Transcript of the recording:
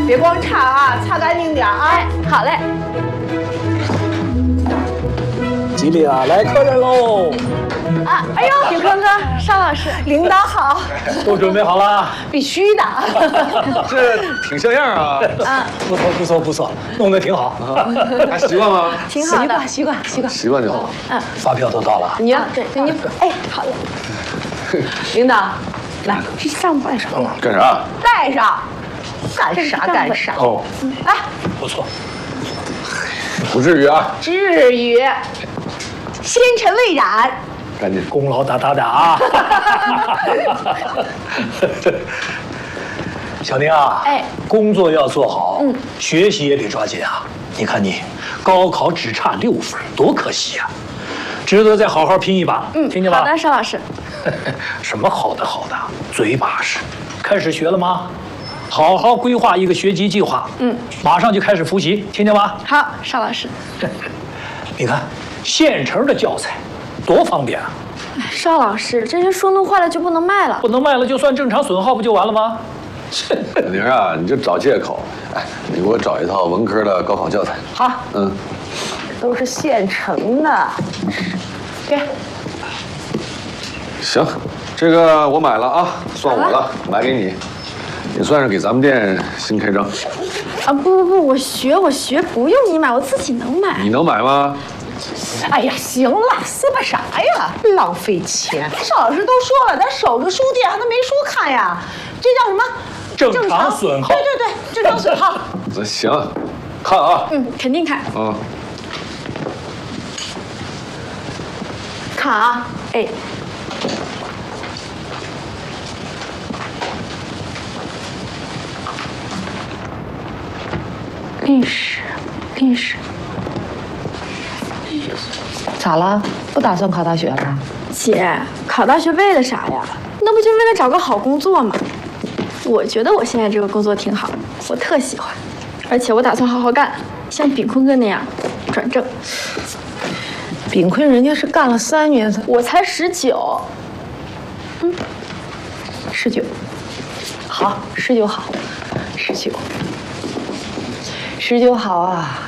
别光擦啊，擦干净点啊。 哎，好嘞。 吉利啊，来客人喽！ 啊，哎呦，景坤哥，邵老师， 领导好， 都准备好了？ 必须的。 这挺像样啊！ 啊， 不错不错不错，弄得挺好。 还习惯吗？ 挺好的。 习惯。 习惯就好。 发票都到了。 你呀， 对，你哎，好嘞。 领导，来，这上不来上， 干啥？ 带上。干啥干啥？ 哦， 来， 不错， 不至于啊， 至于，纤尘未染。 赶紧。 功劳大大的啊！小宁啊， 哎， 工作要做好，学习也得抓紧啊！你看你，高考只差6分，多可惜啊！值得再好好拼一把，听见吗？ 好的，邵老师。 什么好的好的，嘴把式。开始学了吗？好好规划一个学习计划，马上就开始复习，听见吗？ 好，邵老师。 你看，现成的教材，多方便啊！ 邵老师，这些书弄坏了就不能卖了。 不能卖了就算正常损耗，不就完了吗？ 小宁啊，你就找借口。哎，你给我找一套文科的高考教材。 好， 嗯， 都是现成的。给， 行，这个我买了啊，算我的，买给你，也算是给咱们店新开张。 啊，不，我学，不用你买，我自己能买。 你能买吗？ 哎呀，行了，撕巴啥呀？浪费钱。邵老师都说了，咱守着书店，还能没书看呀？这叫什么？ 正常损耗。 对，正常损耗。 那行，看啊。 肯定看。 啊， 看啊， 哎，历史。 咋了？不打算考大学了？ 姐，考大学为了啥呀？那不就为了找个好工作吗？我觉得我现在这个工作挺好，我特喜欢，而且我打算好好干，像炳坤哥那样转正。 炳坤人家是干了3年， 我才19。 19，好，19好，19好啊。